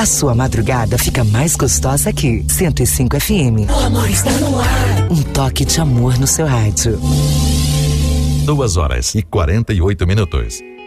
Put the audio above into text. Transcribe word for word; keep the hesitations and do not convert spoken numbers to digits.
A sua madrugada fica mais gostosa aqui. cento e cinco F M. O amor está no ar. Um toque de amor no seu rádio. Duas horas e quarenta e oito minutos.